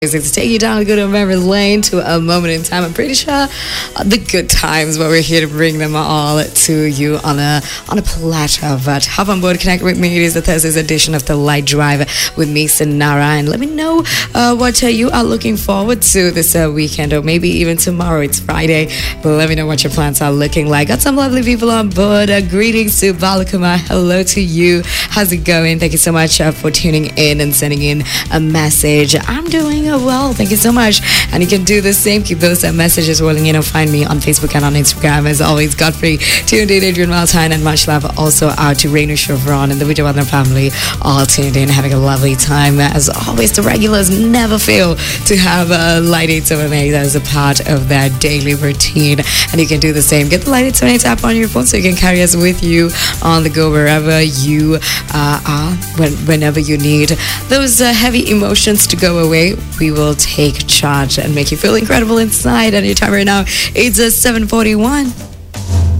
It's taking you down a good memory lane to a moment in time. I'm pretty sure the good times, but we're here to bring them all to you on a platter. But hop on board, connect with me. It is the Thursday's edition of the Light Drive with me, Sinara, and let me know what you are looking forward to this weekend, or maybe even tomorrow. It's Friday, but let me know what your plans are looking like. Got some lovely people on board. Greetings to Balakuma. Hello to you. How's it going? Thank you so much for tuning in and sending in a message. I'm doing well, thank you so much, and you can do the same. Keep those messages rolling in, and find me on Facebook and on Instagram as always. Godfrey, tuned in, Adrian Valentine, and much love also out to Rainu Chevron and the Vijayawardhan family, all tuned in, having a lovely time. As always, the regulars never fail to have Light 878 as a part of their daily routine, and you can do the same. Get the Light 878 app on your phone so you can carry us with you on the go wherever you are, whenever you need those heavy emotions to go away. We will take charge and make you feel incredible inside. And your time right now, it's 7:41.